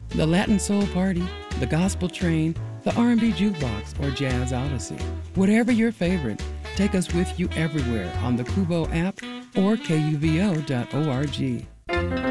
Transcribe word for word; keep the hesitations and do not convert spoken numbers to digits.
the Latin Soul Party, the Gospel Train, the R and B Jukebox, or Jazz Odyssey. Whatever your favorite, take us with you everywhere on the Kubo app or K U V O dot org.